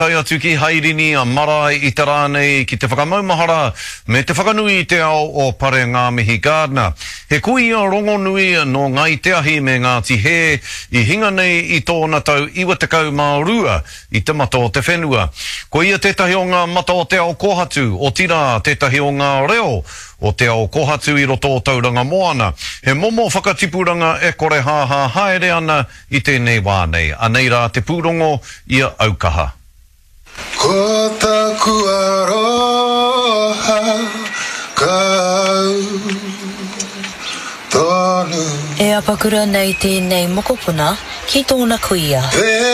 Tai atu ki hairini a marae I te rānei ki te whakamaumahara me te whakanui I te ao o Pare Ngāmihi Gardner. He kui a rongo nui no ngai te ahi me Ngāti He I hinga nei I tōna tau 92 I te mata o te whenua. Ko ia tētahi o ngā mata o te ao kohatu, o tira tētahi o ngā reo o te ao kohatu I roto o tauranga moana. He momo whakatipuranga e kore haha haere ana I tēnei wānei. Anei rā te pūrongo ia aukaha. Ko taku aroha kau tonu E apakura nei tēnei mokopuna ki tōna kuia.